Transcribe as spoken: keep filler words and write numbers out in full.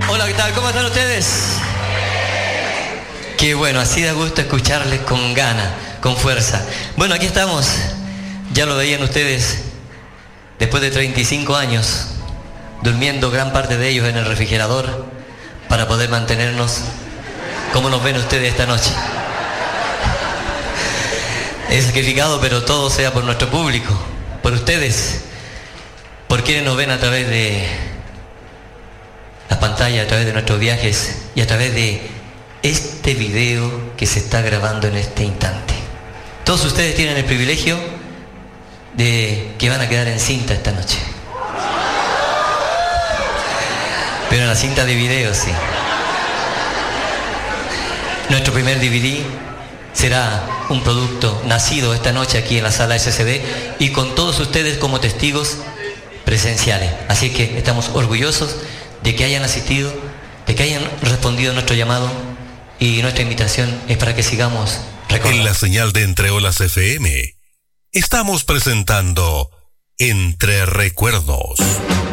Hola, ¿qué tal? ¿Cómo están ustedes? Qué bueno, así da gusto escucharles con ganas, con fuerza. Bueno, aquí estamos. Ya lo veían ustedes, después de treinta y cinco años, durmiendo gran parte de ellos en el refrigerador para poder mantenernos. ¿Cómo nos ven ustedes esta noche? He sacrificado, pero todo sea por nuestro público, por ustedes, por quienes nos ven a través de las pantallas, a través de nuestros viajes y a través de este video que se está grabando en este instante. Todos ustedes tienen el privilegio de que van a quedar en cinta esta noche. Pero en la cinta de video, sí. Nuestro primer D V D será un producto nacido esta noche aquí en la sala S C D y con todos ustedes como testigos presenciales. Así que estamos orgullosos de que hayan asistido, de que hayan respondido a nuestro llamado, y nuestra invitación es para que sigamos recordando. En la señal de Entre Olas F M estamos presentando Entre Recuerdos.